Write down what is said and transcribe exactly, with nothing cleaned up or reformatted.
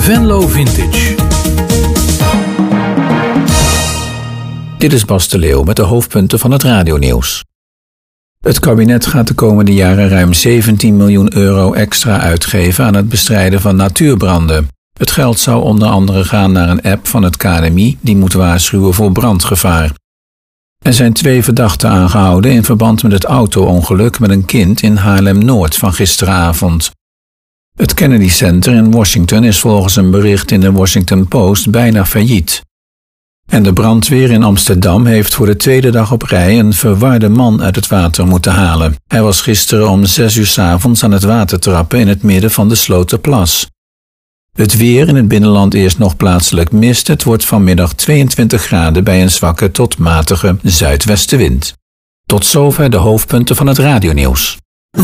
Venlo Vintage. Dit is Bas de Leeuw met de hoofdpunten van het radionieuws. Het kabinet gaat de komende jaren ruim zeventien miljoen euro extra uitgeven aan het bestrijden van natuurbranden. Het geld zou onder andere gaan naar een app van het K N M I die moet waarschuwen voor brandgevaar. Er zijn twee verdachten aangehouden in verband met het auto-ongeluk met een kind in Haarlem-Noord van gisteravond. Het Kennedy Center in Washington is volgens een bericht in de Washington Post bijna failliet. En de brandweer in Amsterdam heeft voor de tweede dag op rij een verwarde man uit het water moeten halen. Hij was gisteren om zes uur 's avonds aan het water trappen in het midden van de Sloterplas. Het weer in het binnenland eerst nog plaatselijk mist. Het wordt vanmiddag tweeëntwintig graden bij een zwakke tot matige zuidwestenwind. Tot zover de hoofdpunten van het radionieuws.